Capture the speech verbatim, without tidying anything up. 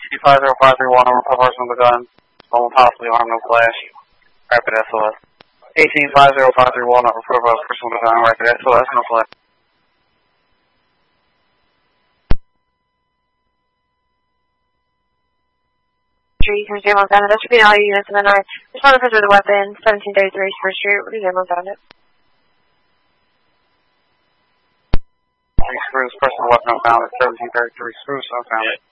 five zero five three one, over person with a gun. Someone possibly armed, no flash. Rapid S O S. eighteen five zero five three one, over person with a gun. Rapid S O S, no flash. From Zero Montana, that should be all units in the north. Respond to with a weapon, seventeen thirty-three Spruce Street, what is Zero Montana? Spruce, personal weapon, found at seventeen thirty-three Spruce, I found it.